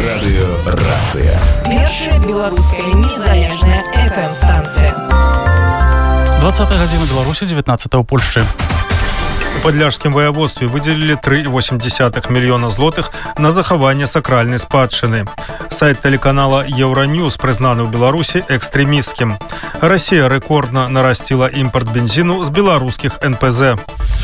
Радыёрацыя. Першая беларуская незалежная FM-станцыя. 20 гадзіна Беларусі, 19 ў Польшчы. У падляшскім ваяводстве выдзелілі 3,8 мільёна злотых на захаванне сакральнай спадчыны. Сайт тэлеканала Еўраньюз прызнаны ў Беларусі экстрэмісцкім. Расія рэкордна нарасціла імпарт бензіну з беларускіх НПЗ.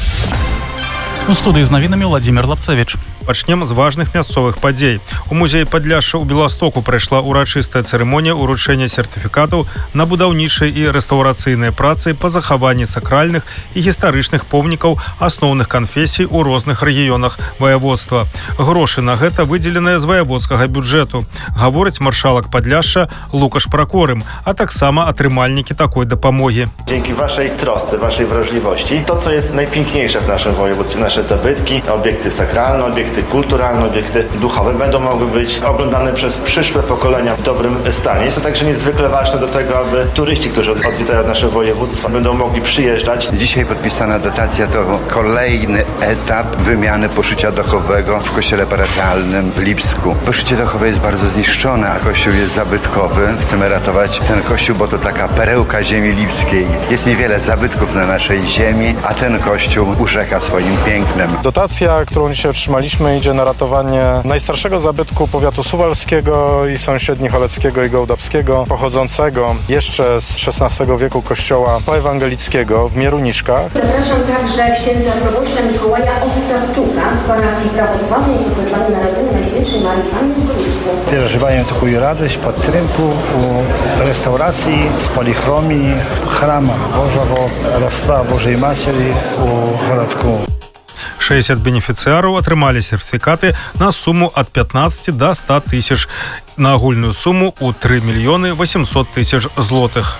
У студыі з навінамі Владимир Лапцевіч. Пачнем з важных мясцовых падзей. У музеі Падляшша ў Беластоку прайшла урачыстая цырымонія ўручэння сертыфікатаў на будаўнічыя і рэстаўрацыйныя працы па захаванні сакральных і гістарычных помнікаў асноўных канфесій у розных рэгіёнах ваяводства. Грошы на гэта выдзеленыя з ваяводскага бюджэту, гаворыць маршалак Падляшша Лукаш Пракорым, а таксама атрымальнікі такой дапамоги. Dzięki waszej trosce, waszej wrażliwości, to co jest najpiękniejsze w naszym województwie, nasze zabytki, obiekty sakralne, obiekty kulturalne, obiekty duchowe będą mogły być oglądane przez przyszłe pokolenia w dobrym stanie. Jest to także niezwykle ważne do tego, aby turyści, którzy odwiedzają nasze województwa, będą mogli przyjeżdżać. Dzisiaj podpisana dotacja to kolejny etap wymiany poszycia dachowego w kościele parafialnym w Lipsku. Poszycie dachowe jest bardzo zniszczone, a kościół jest zabytkowy. Chcemy ratować ten kościół, bo to taka perełka ziemi lipskiej. Jest niewiele zabytków na naszej ziemi, a ten kościół urzeka swoim pięknem. Dotacja, którą dzisiaj otrzymaliśmy, idzie na ratowanie najstarszego zabytku powiatu suwalskiego i sąsiednich Oleckiego i Gołdapskiego, pochodzącego jeszcze z XVI wieku kościoła poewangelickiego w Mieruniszkach. Zapraszam także księdza proboszcza Mikołaja Ostapczuka z parafii prawosławnej Wychowanie Narodzenia Najświętszej Marii Panny Królestwa. Переживаем такую радость, подтримку у реставрации, полихромии храма Божьего, Родства Божьей Матери у городку. 60 бенефіцыяраў атрымалі сертыфікаты на суму ад 15 до 100 тысяч, на агульную суму ў 3 мільёны 800 тысяч злотых.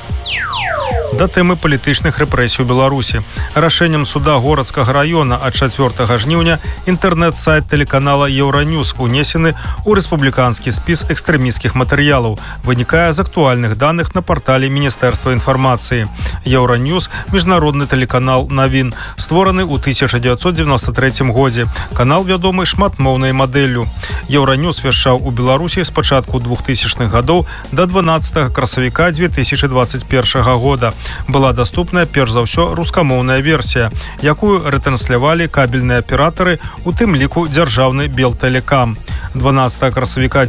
Да тэмы палітычных рэпрэсій у Беларусі. Рашэннем суда горадскага раёна ад 4 жніўня інтэрнэт-сайт тэлеканала Еўраньюз унесены ў рэспубліканскі спіс экстрэмісцкіх матэрыялаў, вынікае з актуальных даных на партале Міністэрства інфармацыі. Еўраньюз – міжнародны тэлеканал навін, створаны ў 1993 годзе. Канал вядомы шматмоўнай мадэллю. Еўраньюз вяшчаў у Беларусі з пачатку 2000-х гадоў да 12 красавіка 2021 года. Была даступная перш за ўсё рускамоўная версія, якую рэтранслявалі кабельныя аператары, у тым ліку дзяржаўны Белтэлекам. 12 красавіка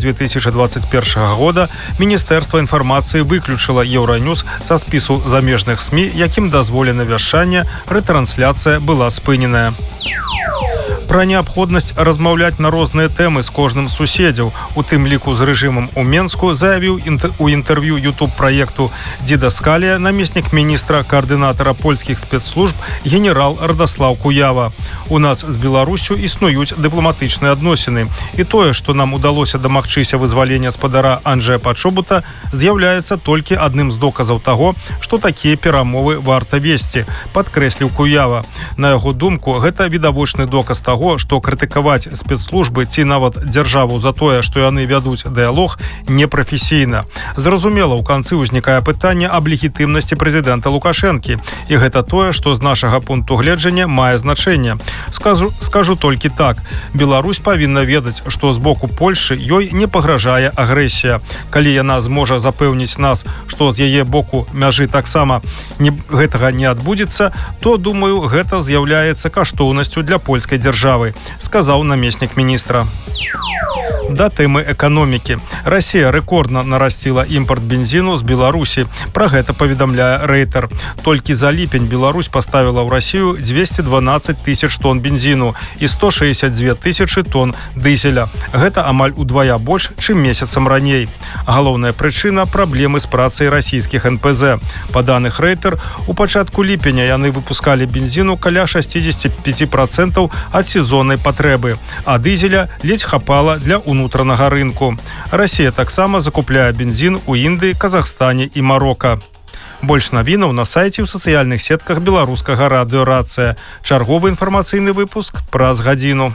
2021 года Міністэрства інфармацыі выключыла Еўраньюз са спісу замежных СМІ, якім дазволена вяшчанне, рэтрансляцыя была спыненая. Пра неабходнасць размаўляць на розныя тэмы з кожным з суседзяў, у тым ліку з рэжымам у Менску, заявіў у інтэрв'ю YouTube-праекту «Дзедаскалія» намеснік міністра, каардынатара польскіх спецслужб генерал Радаслаў Куява. У нас з Беларусю існуюць дыпламатычныя адносіны, і тое, што нам удалося дамагчыся вызвалення спадара Анджэя Пачобута, з'яўляецца толькі адным з доказаў таго, што такія перамовы варта весці, падкрэсліў Куява. На яго думку, гэта відавочны доказ таго, што крытыкаваць спецслужбы ці нават дзяржаву за тое, што яны вядуць дыялог, непрафесійна. Зразумела, у канцы ўзнікае пытанне аб легітымнасці прэзідэнта Лукашэнкі, і гэта тое, што з нашага пункту гледжання мае значэнне. Скажу толькі так. Беларусь павінна ведаць, што з боку Польшы ёй не пагражае агрэсія. Калі яна зможа запэўніць нас, што з яе боку мяжы таксама гэтага не адбудзецца, то, думаю, гэта з'яўляецца каштоўнасцю для польскай дзяржавы, сказаў намеснік міністра. Да тэмы эканомікі. Расія рэкордна нарасціла імпарт бензіну з Беларусі. Пра гэта паведамляе Рэйтер. Толькі за ліпень Беларусь паставіла ў Расію 212 тысяч тонн бензіну і 162 тысячы тонн дызеля. Гэта амаль удвая больш, чым месяцам раней. Галоўная прычына – праблемы з працай расійскіх НПЗ. Па даных Рэйтер, у пачатку ліпеня яны выпускалі бензіну каля 65% ад сезоннай патрэбы, а дызеля ледзь хапала для унутранага рынку. Расія таксама закупляе бензін у Індыі, Казахстане і Марока. Больш навінаў на сайце ў сацыяльных сетках беларускага радыёрацыя. Чарговы інфармацыйны выпуск праз гадзіну.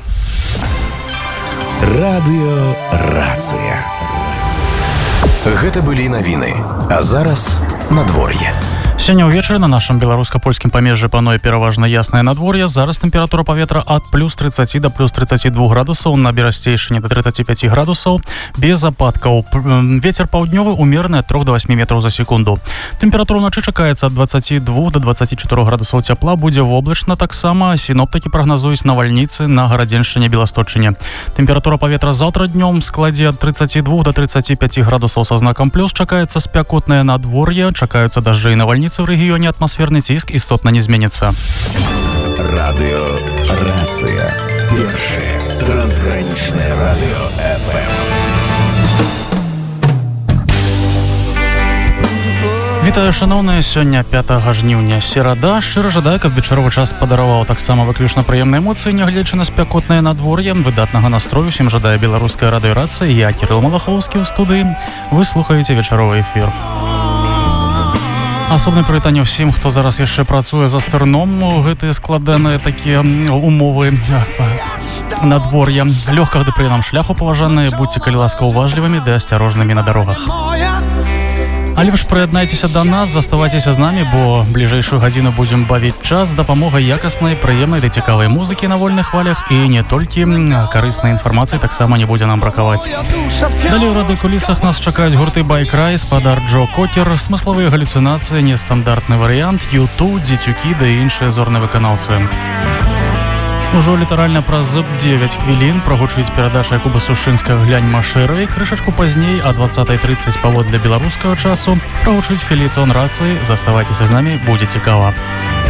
Радыёрацыя. Гэта былі навіны, а зараз надвор'е. Сёння ўвечары на нашым беларуска-польскім памежжы пануе пераважна яснае надвор'е. Зараз тэмпература паветра ад плюс 30 да плюс 32 градусаў, на берасцейшыне до 35 градусаў, без ападкаў. Вецер паўднёвы умераны ад 3 до 8 метраў за секунду. Тэмпература ўначы чакаецца ад 22 до 24 градусаў цяпла, будзе воблачна таксама. Сіноптыкі прагназуюць навальніцы на Гарадзеншчыне, Беласточчыне. Тэмпература паветра заўтра днём складзе ад 32 до 35 градусаў са знакам плюс. Чакаецца спякотнае надвор'е, чакаюцца дажджы і навальніцы. В регионе атмосферный ціск істотна не зменится. Радио Рация. Первое трансграничное радио ФМ. Вітаю, шановныя, сёння 5 жніўня, серада. Шчыра жадаю, каб вечаровы час падараваў таксама выключна прыемныя эмоцыі, нягледзячы на спякотнае надвор'е. Выдатнага настрою всім жадае беларуская радыёрацыя. Я Кірыл Малахоўскі ў студыі. Вы слухаеце вечаровы эфір. Асобнае прывітанне ўсім, хто зараз яшчэ працуе за стырном. Гэтыя складаныя такія умовы надвор'я. Лёгкага ды прыемнага шляху, паважаныя. Будьце, калі ласка, уважлівымі ды асцярожнымі на дарогах. Але вы ж прыяднайцеся да нас, заставайцеся з намі, бо бліжэйшую гадзіну будзем бавіць час з дапамогай якаснай, прыемнай ды цікавай музыкі на вольных хвалях, і не толькі карыснай інфармацыі таксама не будзе нам бракаваць. Далей у радыёкулісах нас чакаюць гурты Байкрай, спадар Джо Кокер, смысловыя галюцынацыі, нестандартны варыянт, Юту, Дзецюкі ды іншыя зорныя выканаўцы. Ужо літаральна праз 9 хвілін прагучыць перадача Якуба Сушынскага «Глянь, машэры». Крышачку пазней, а 20:30 паводле беларускага часу, прагучыць фелетон рацыі. Заставайцеся з намі, будзе цікава.